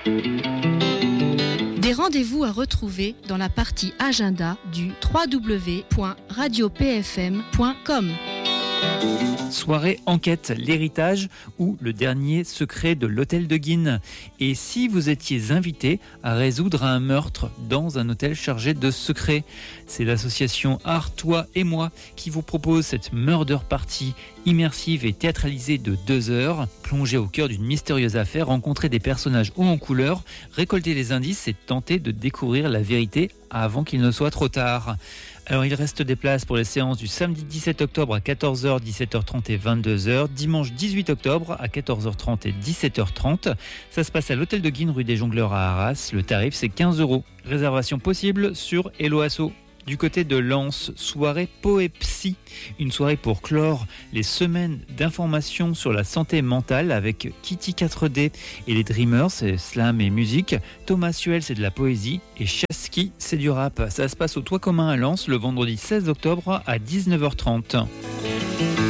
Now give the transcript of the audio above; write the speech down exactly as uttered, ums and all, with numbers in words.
Des rendez-vous à retrouver dans la partie agenda du w w w point radio p f m point com. Soirée enquête, l'héritage ou le dernier secret de l'hôtel de Guînes. Et si vous étiez invité à résoudre un meurtre dans un hôtel chargé de secrets? C'est l'association Art, Toi et Moi qui vous propose cette murder party immersive et théâtralisée de deux heures. Plonger au cœur d'une mystérieuse affaire, rencontrer des personnages hauts en couleur, récolter les indices et tenter de découvrir la vérité avant qu'il ne soit trop tard. Alors il reste des places pour les séances du samedi dix-sept octobre à quatorze heures, dix-sept heures trente et vingt-deux heures, dimanche dix-huit octobre à quatorze heures trente et dix-sept heures trente. Ça se passe à l'hôtel de Guînes, rue des Jongleurs à Arras. Le tarif c'est quinze euros. Réservation possible sur Hello Asso. Du côté de Lens, soirée Poepsy, une soirée pour clore les semaines d'information sur la santé mentale avec Kitty quatre D et les Dreamers, c'est slam et musique, Thomas Suel c'est de la poésie et Chasky c'est du rap. Ça se passe au Toit commun à Lens le vendredi seize octobre à dix-neuf heures trente.